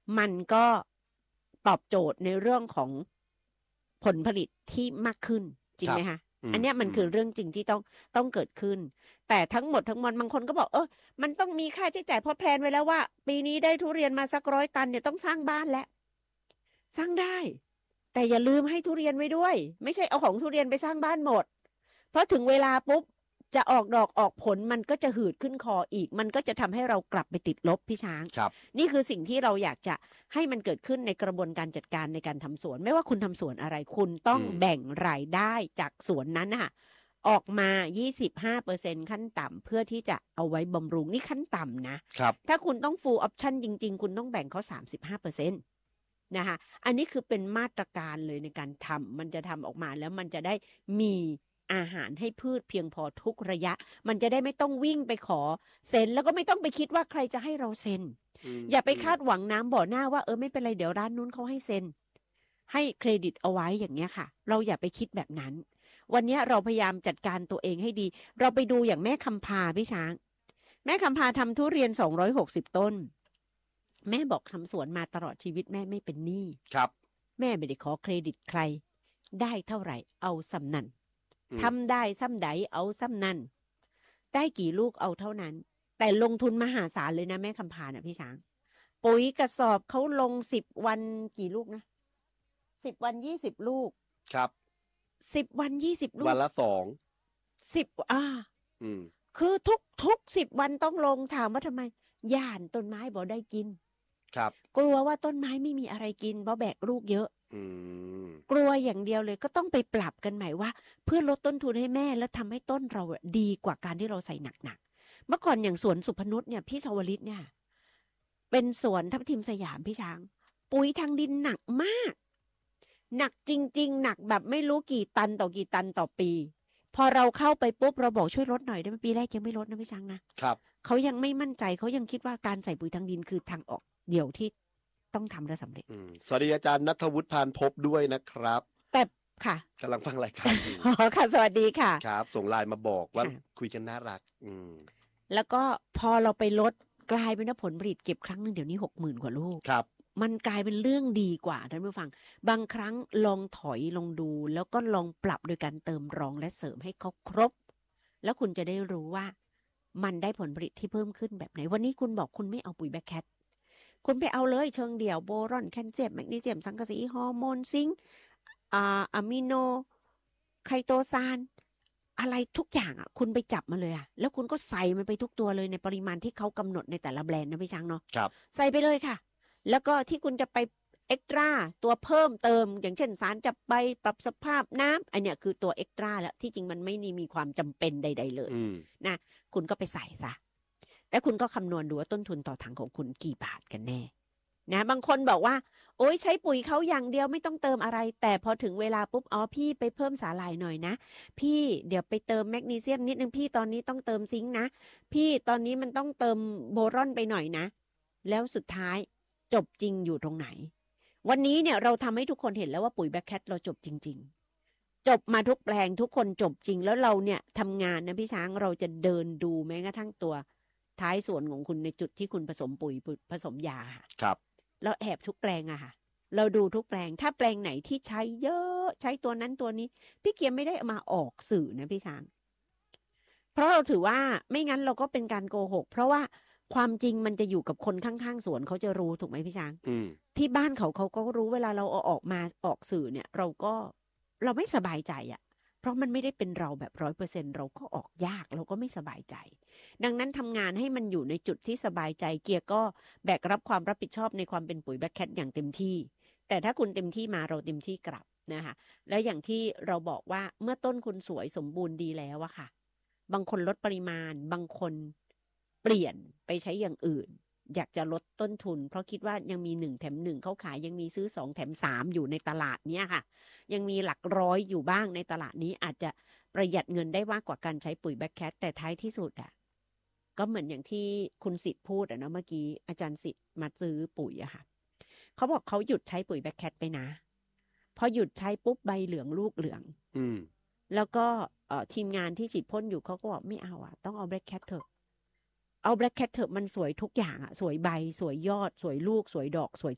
มันก็ตอบโจทย์ในเรื่องของผลผลิตที่มากขึ้นจริงไหมคะอันนี้มันคือเรื่องจริงที่ต้องเกิดขึ้นแต่ทั้งหมดทั้งมวลบางคนก็บอกมันต้องมีค่าใช้จ่ายเพราะแพลนไว้แล้วว่าปีนี้ได้ทุเรียนมาสัก100 ตันเนี่ยต้องสร้างบ้านแล้วสร้างได้แต่อย่าลืมให้ทุเรียนไว้ด้วยไม่ใช่เอาของทุเรียนไปสร้างบ้านหมดเพราะถึงเวลาปุ๊บจะออกดอกออกผลมันก็จะหืดขึ้นคออีกมันก็จะทำให้เรากลับไปติดลบพี่ช้างนี่คือสิ่งที่เราอยากจะให้มันเกิดขึ้นในกระบวนการจัดการในการทำสวนไม่ว่าคุณทำสวนอะไรคุณต้องแบ่งรายได้จากสวนนั้นน่ะออกมา 25% ขั้นต่ำเพื่อที่จะเอาไว้บำรุงนี่ขั้นต่ำนะถ้าคุณต้อง full option จริงๆคุณต้องแบ่งเขา 35%นะคะอันนี้คือเป็นมาตรการเลยในการทำมันจะทำออกมาแล้วมันจะได้มีอาหารให้พืชเพียงพอทุกระยะมันจะได้ไม่ต้องวิ่งไปขอเซ็นแล้วก็ไม่ต้องไปคิดว่าใครจะให้เราเซ็นอย่าไปคาดหวังน้ำบ่อหน้าว่าไม่เป็นไรเดี๋ยวร้านนู้นเขาให้เซ็นให้เครดิตเอาไว้อย่างเงี้ยค่ะเราอย่าไปคิดแบบนั้นวันนี้เราพยายามจัดการตัวเองให้ดีเราไปดูอย่างแม่คำพาพี่ช้างแม่คำพาทำทุเรียน260 ต้นแม่บอกทำสวนมาตลอดชีวิตแม่ไม่เป็นหนี้ครับแม่ไม่ได้ขอเครดิตใครได้เท่าไหร่เอาซ้ำนั่นทำได้ซ้ำใดเอาซ้ำนั่นได้กี่ลูกเอาเท่านั้นแต่ลงทุนมหาศาลเลยนะแม่คำพานะพี่ช้างปุ๋ยกระสอบเขาลง10 วันกี่ลูกนะ10 วัน20 ลูกครับ10 วัน20 ลูกวันละ 10คือทุก10 วันต้องลงถามว่าทำไมย่านต้นไม้บ่ได้กินครับกลัวว่าต้นไม้ไม่มีอะไรกินเพราะแบกลูกเยอะกลัวอย่างเดียวเลยก็ต้องไปปรับกันใหม่ว่าเพื่อลดต้นทุนให้แม่และทำให้ต้นเราดีกว่าการที่เราใส่หนักๆเมื่อก่อนอย่างสวนสุพนุชเนี่ยพี่ชวลิตเนี่ยเป็นสวนทับทิมสยามพี่ช้างปุ๋ยทางดินหนักมากหนักจริงๆหนักแบบไม่รู้กี่ตันต่อกี่ตันต่อปีพอเราเข้าไปปุ๊บเราบอกช่วยลดหน่อยได้ไหมปีแรกยังไม่ลดนะพี่ช้างนะครับเขายังไม่มั่นใจเขายังคิดว่าการใส่ปุ๋ยทางดินคือทางออกเดียวที่ต้องทำและสำเร็จสวัสดีอาจารย์ณัฐวุฒิพานภพด้วยนะครับแต่ค่ะกำลังฟังรายการอยู่ค่ะสวัสดีค่ะครับส่งไลน์มาบอกว่าคุยกันน่ารักแล้วก็พอเราไปลดกลายเป็นผลผลิตเก็บครั้งนึงเดี๋ยวนี้ 60,000 กว่าลูกครับมันกลายเป็นเรื่องดีกว่าท่านผู้ฟังบางครั้งลองถอยลองดูแล้วก็ลองปรับโดยการเติมรองและเสริมให้เขาครบแล้วคุณจะได้รู้ว่ามันได้ผลผลิตที่เพิ่มขึ้นแบบไหนวันนี้คุณบอกคุณไม่เอาปุ๋ยแบคแคทคุณไปเอาเลยเชิงเดี่ยวโบรอนแคลเซียมแมกนีเซียมสังกะสีฮอร์โมนซิงค์อะมิโนไคโตซานอะไรทุกอย่างคุณไปจับมาเลยแล้วคุณก็ใส่มันไปทุกตัวเลยในปริมาณที่เขากำหนดในแต่ละแบรนด์นะพี่ช้างเนาะใส่ไปเลยค่ะแล้วก็ที่คุณจะไปเอ็กตร้าตัวเพิ่มเติมอย่างเช่นสารจับใบปรับสภาพน้ำอันเนี้ยคือตัวเอ็กตร้าแล้วที่จริงมันไม่มีความจำเป็นใดๆเลยนะคุณก็ไปใส่ซะแต่คุณก็คำนวณดูว่าต้นทุนต่อถังของคุณกี่บาทกันแน่นะบางคนบอกว่าโอ๊ยใช้ปุ๋ยเขาอย่างเดียวไม่ต้องเติมอะไรแต่พอถึงเวลาปุ๊บพี่ไปเพิ่มสาหร่ายหน่อยนะพี่เดี๋ยวไปเติมแมกนีเซียมนิดนึงพี่ตอนนี้ต้องเติมซิงค์นะพี่ตอนนี้มันต้องเติมโบรอนไปหน่อยนะแล้วสุดท้ายจบจริงอยู่ตรงไหนวันนี้เนี่ยเราทำให้ทุกคนเห็นแล้วว่าปุ๋ยแบคแคทเราจบจริงๆจบมาทุกแปลงทุกคนจบจริงแล้วเราเนี่ยทำงานนะพี่ช้างเราจะเดินดูแม้กระทั่งตัวท้ายสวนของคุณในจุดที่คุณผสมปุ๋ยผสมยาครับเราแอบทุกแปลงค่ะเราดูทุกแปลงถ้าแปลงไหนที่ใช้เยอะใช้ตัวนั้นตัวนี้พี่เกียร์ไม่ได้เอามาออกสื่อนะพี่ช้างเพราะเราถือว่าไม่งั้นเราก็เป็นการโกหกเพราะว่าความจริงมันจะอยู่กับคนข้างๆสวนเขาจะรู้ถูกไหมพี่ช้างที่บ้านเขาก็รู้เวลาเราเอาออกมาออกสื่อเนี่ยเราไม่สบายใจเพราะมันไม่ได้เป็นเราแบบ 100% เราก็ออกยากเราก็ไม่สบายใจดังนั้นทำงานให้มันอยู่ในจุดที่สบายใจเกียร์ก็แบกรับความรับผิดชอบในความเป็นปุ๋ยแบคแคทอย่างเต็มที่แต่ถ้าคุณเต็มที่มาเราเต็มที่กลับนะคะแล้วอย่างที่เราบอกว่าเมื่อต้นคุณสวยสมบูรณ์ดีแล้วค่ะบางคนลดปริมาณบางคนเปลี่ยนไปใช้อย่างอื่นอยากจะลดต้นทุนเพราะคิดว่ายังมี1 แถม 1เขาขายยังมีซื้อ2 แถม 3อยู่ในตลาดเนี้ยค่ะยังมีหลักร้อยอยู่บ้างในตลาดนี้อาจจะประหยัดเงินได้มากกว่าการใช้ปุ๋ยแบคแคทแต่ท้ายที่สุดก็เหมือนอย่างที่คุณสิทธิ์พูดนะเมื่อกี้อาจารย์สิทธิ์มาซื้อปุ๋ยค่ะเขาบอกเขาหยุดใช้ปุ๋ยแบคแคทไปนะพอหยุดใช้ปุ๊บใบเหลืองลูกเหลืองแล้วก็ทีมงานที่ฉีดพ่นอยู่เขาก็บอกไม่เอาต้องเอาแบคแคทเถอะเอาแบล็คแคทเถอะมันสวยทุกอย่างสวยใบสวยยอดสวยลูกสวยดอกสวย